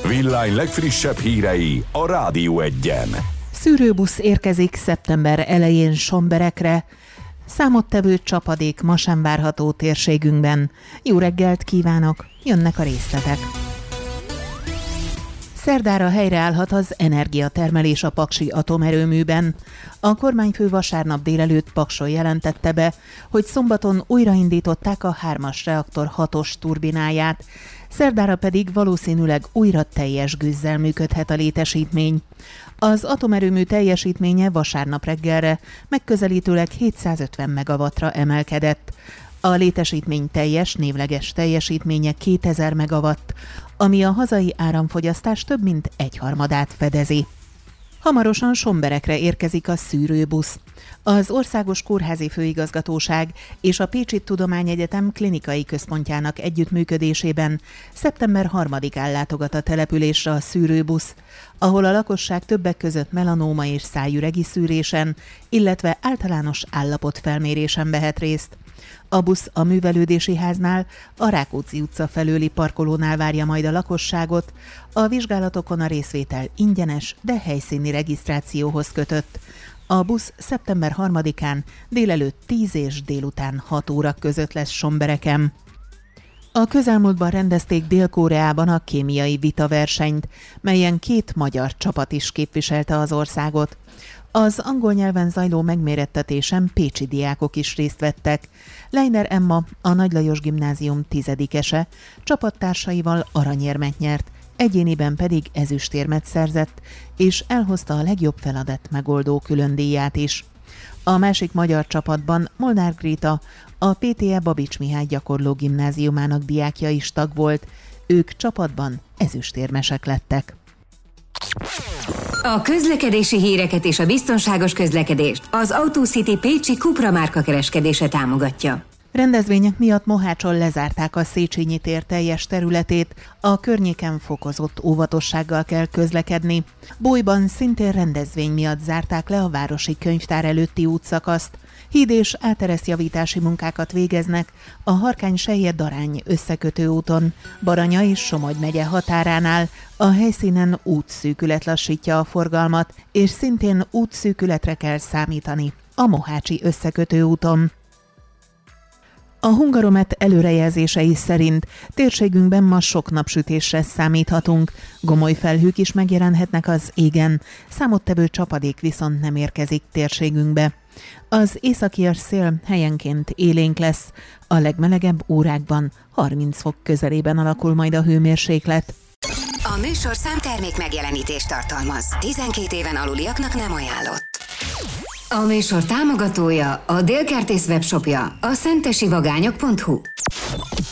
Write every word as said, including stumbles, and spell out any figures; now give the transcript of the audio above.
Villány legfrissebb hírei a Rádió Egyen. Szűrőbusz érkezik szeptember elején Somberekre. Számottevő csapadék ma sem várható térségünkben. Jó reggelt kívánok, jönnek a részletek. Szerdára helyreállhat az energiatermelés a paksi atomerőműben. A kormányfő vasárnap délelőtt Pakson jelentette be, hogy szombaton újraindították a hármas reaktor hatos turbináját, szerdára pedig valószínűleg újra teljes gőzzel működhet a létesítmény. Az atomerőmű teljesítménye vasárnap reggelre megközelítőleg hétszázötven megawattra emelkedett. A létesítmény teljes névleges teljesítménye kétezer megawatt, ami a hazai áramfogyasztás több mint egyharmadát fedezi. Hamarosan Somberekre érkezik a szűrőbusz. Az Országos Kórházi Főigazgatóság és a Pécsi Tudományegyetem klinikai központjának együttműködésében szeptember harmadikán látogat a településre a szűrőbusz, ahol a lakosság többek között melanóma és szájüregi szűrésen, illetve általános állapotfelmérésen vehet részt. A busz a művelődési háznál, a Rákóczi utca felőli parkolónál várja majd a lakosságot. A vizsgálatokon a részvétel ingyenes, de helyszíni regisztrációhoz kötött. A busz szeptember harmadikán délelőtt tíz és délután hat óra között lesz Sombereken. A közelmúltban rendezték Dél-Koreában a kémiai vitaversenyt, melyen két magyar csapat is képviselte az országot. Az angol nyelven zajló megmérettetésen pécsi diákok is részt vettek. Leiner Emma, a Nagy Lajos Gimnázium tizedikese, csapattársaival aranyérmet nyert, egyéniben pedig ezüstérmet szerzett, és elhozta a legjobb feladat megoldó különdíját is. A másik magyar csapatban Molnár Gréta, a pé té e Babics Mihály gyakorló gimnáziumának diákja is tag volt, ők csapatban ezüstérmesek lettek. A közlekedési híreket és a biztonságos közlekedést az Autocity Pécsi Cupra márka kereskedése támogatja. Rendezvények miatt Mohácson lezárták a Széchenyi tér teljes területét, a környéken fokozott óvatossággal kell közlekedni. Bolyban szintén rendezvény miatt zárták le a városi könyvtár előtti útszakaszt. Híd és átereszjavítási munkákat végeznek a Harkány-Sellye-Darány összekötő úton, Baranya és Somogy megye határánál. A helyszínen útszűkület lassítja a forgalmat, és szintén útszűkületre kell számítani a Mohácsi összekötő úton. A Hungaromet előrejelzései szerint térségünkben ma sok napsütésre számíthatunk, gomoly felhők is megjelenhetnek az égen, számottevő csapadék viszont nem érkezik térségünkbe. Az északias szél helyenként élénk lesz, a legmelegebb órákban harminc fok közelében alakul majd a hőmérséklet. A műsor számtermék megjelenítést tartalmaz. tizenkét éven aluliaknak nem ajánlott. A műsor támogatója, a Délkertész webshopja, a szentesivagányok pont hu.